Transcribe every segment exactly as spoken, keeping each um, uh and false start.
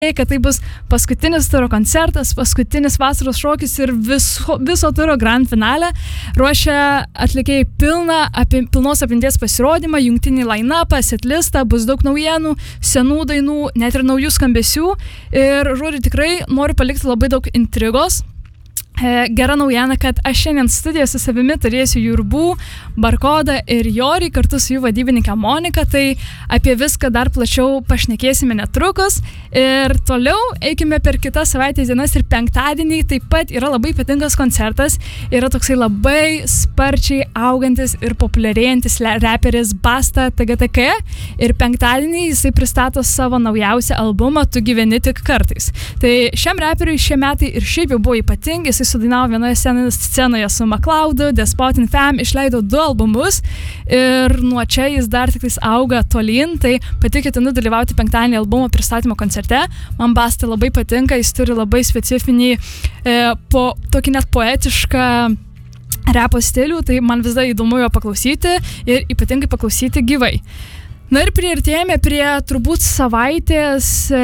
kad tai bus paskutinis turo koncertas, paskutinis vasaros šokis ir viso, viso turo grand finale. Ruošia atlikėjai pilną, apie, pilnos apimties pasirodymą, jungtinį line-upą, setlistą, bus daug naujienų, senų dainų, net ir naujų skambesių. Ir, žodžiu, tikrai noriu palikti labai daug intrigos. Gera naujiena, kad aš šiandien studijoje su savimi turėsiu Jurbų, Barkodą ir Jorį kartu su jų vadybininke Monika, tai apie viską dar plačiau pašnekėsime netrukus. Ir toliau eikime per kitas savaitės dienas ir penktadienį taip pat yra labai ypatingas koncertas, yra toksai labai sparčiai augantis ir populiarėjantis reperis Basta T G T K ir penktadienį jisai pristato savo naujausią albumą Tu gyveni tik kartais. Tai šiam reperiui šie metai ir šiaip jau buvo ypatingi, jisai sudainavo vienoje scenoje su McLeodu, Despotin Fam, išleido du albumus ir nuo čia jis dar tik auga tolyn, tai pati ketinu dalyvauti penktadienį albumo pristatymo koncerte. Man Basta labai patinka, jis turi labai specifinį, e, po, tokį net poetišką repo stilių, tai man vis dar įdomu jo paklausyti ir ypatingai paklausyti gyvai. Na ir priartėjame prie turbūt savaitės e,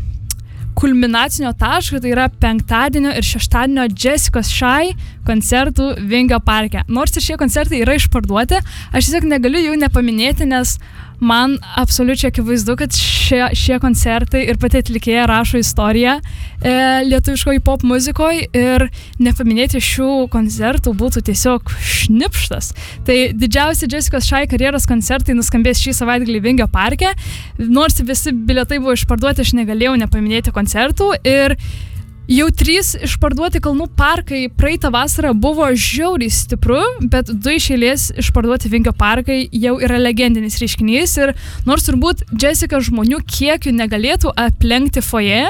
kulminacinio taško, tai yra penktadienio ir šeštadienio Jessicos Shy koncertų Vingio parke. Nors ir šie koncertai yra išparduoti, aš tiesiog negaliu jų nepaminėti, nes man absoliučiai akivaizdu, kad šie, šie koncertai ir pati atlikėja rašo istoriją e, lietuviškoj pop muzikoj ir nepaminėti šių koncertų būtų tiesiog šnipštas. Tai didžiausi Jessicos Shy karjeros koncertai nuskambės šį savaitgalį Vingio parke. Nors visi bilietai buvo išparduoti, aš negalėjau nepaminėti koncertų ir jau trys išparduoti Kalnų parkai praeitą vasarą buvo žiauriai stipru, bet du iš eilės išparduoti Vingio parkai jau yra legendinis reiškinys ir nors turbūt Jessica žmonių kiekių negalėtų aplenkti foje,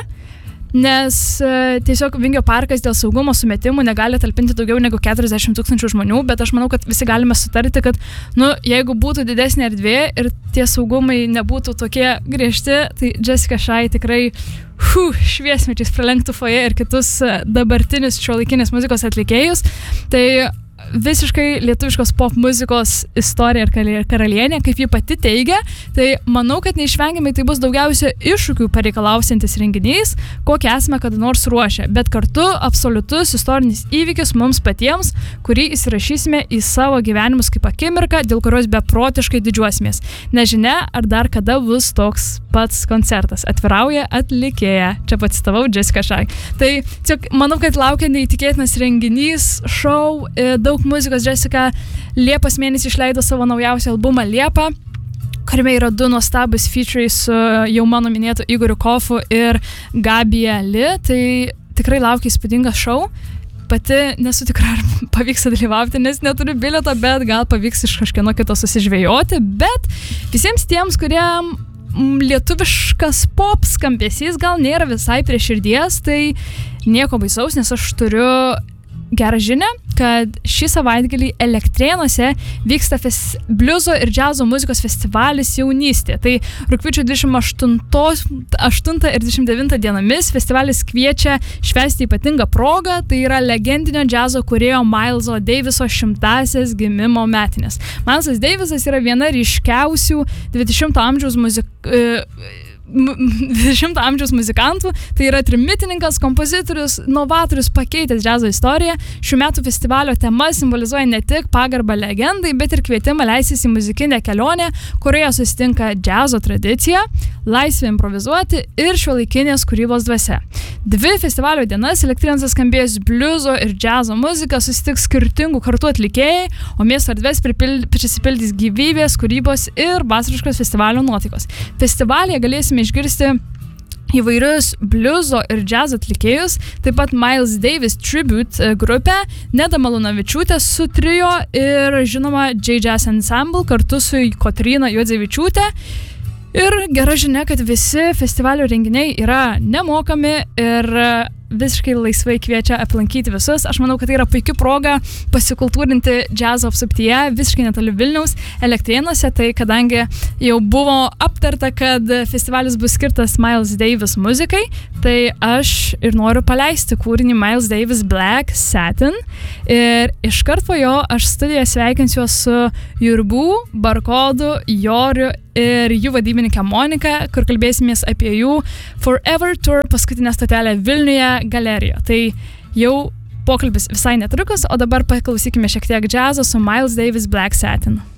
nes e, tiesiog Vingio parkas dėl saugumo sumetimų negali talpinti daugiau negu keturiasdešimt tūkstančių žmonių, bet aš manau, kad visi galime sutarti, kad nu, jeigu būtų didesnė erdvė ir tie saugumai nebūtų tokie griežti, tai Jessica Shy tikrai hu, šviesmečiais pralenktų foje ir kitus dabartinius šiuolaikinės muzikos atlikėjus. Tai visiškai lietuviškos pop muzikos istorija ir karalienė, kaip ji pati teigia, tai manau, kad neišvengiamai tai bus daugiausia iššūkių pareikalausiantis renginys, kokį esame kada nors ruošę, bet kartu absoliutus istorinis įvykis mums patiems, kurį įsirašysime į savo gyvenimus kaip akimirką, dėl kurios beprotiškai didžiuosimės. Nežinia, ar dar kada bus toks pats koncertas. Atvirauja atlikėja. Čia pacitavau Jessica Shy. Tai tiesiog manau, kad laukia neįtikėtinas renginys, šou, daug muzikos. Jessica Liepos mėnesį išleido savo naujausią albumą Liepa, kuriame yra du nuostabus featurai su jau mano minėtu Igoriu Kofu ir Gabija Li. Tai tikrai laukia įspūdingas šou. Pati nesu tikra, ar pavyks dalyvauti, nes neturiu bilieto, bet gal pavyks iš kažkieno kito susižvejoti. Bet visiems tiems, kuriem lietuviškas pop skambesys gal nėra visai prie širdies, tai nieko baisaus, nes aš turiu gerą žinią, kad šį savaitgalį Elektrėnuose vyksta fes, bliuzo ir džiazo muzikos festivalis Jaunystė. Tai rugpjūčio dvidešimt aštuntą ir dvidešimt devintą dienomis festivalis kviečia švęsti ypatingą progą, tai yra legendinio džiazo kūrėjo Mileso Daviso šimtąsias gimimo metinės. Milesas Davisas yra viena ryškiausių dvidešimto amžiaus muzik... dvidešimto amžiaus muzikantų, tai yra trimitininkas, kompozitorius, novatorius, pakeitęs džiazo istoriją. Šių metų festivalio tema simbolizuoja ne tik pagarbą legendai, bet ir kvietimą leistis į muzikinę kelionę, kurioje susitinka džiazo tradicija, laisvė improvizuoti ir šiuolaikinės kūrybos dvasia. Dvi festivalio dienas Elektrėnuose skambės bliuzo ir džiazo muzika, susitiks skirtingų kartų atlikėjai, o miesto erdvės prisipildys gyvybės, kūrybos ir vasariškos festivalio nuotaikos. Festivalyje galėsime išgirsti įvairius bliuzo ir džiazo atlikėjus, taip pat Miles Davis Tribute grupę, Neda Malūnavičiūtė su trio ir žinoma J-Jazz Ensemble kartu su Kotryna Juodzevičiūtė. Ir gera žinia, kad visi festivalio renginiai yra nemokami ir visiškai laisvai kviečia aplankyti visus. Aš manau, kad tai yra puikia proga pasikultūrinti džiazo apsuptyje, visiškai netoli Vilniaus, Elektrėnuose. Tai kadangi jau buvo aptarta, kad festivalis bus skirtas Miles Davis muzikai, tai aš ir noriu paleisti kūrinį Miles Davis Black Satin. Ir iškart po jo aš studijoje sveikinsiuos su Jurbų, Barkodu, Joriu ir jų vadybininkė Monika, kur kalbėsimės apie jų Forever Tour paskutinę stotelę Vilniuje galerijoje. Tai jau pokalbis visai netrukus, o dabar paklausykime šiek tiek džiazo su Miles Davis Black Satin.